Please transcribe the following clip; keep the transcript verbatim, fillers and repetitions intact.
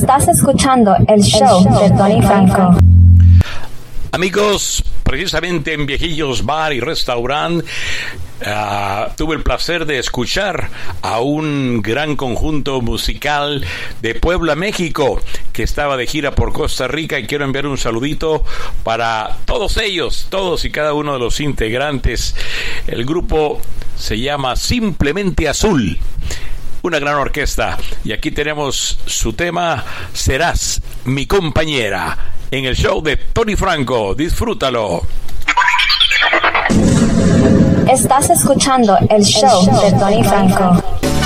Estás escuchando el show, el show de Tony Franco. Amigos, precisamente en Viejillos Bar y Restaurant uh, tuve el placer de escuchar a un gran conjunto musical de Puebla, México, que estaba de gira por Costa Rica, y quiero enviar un saludito para todos ellos, todos y cada uno de los integrantes. El grupo se llama Simplemente Azul, una gran orquesta, y aquí tenemos su tema Serás mi compañera en el show de Tony Franco. Disfrútalo. Estás escuchando el show, el show de Tony Franco.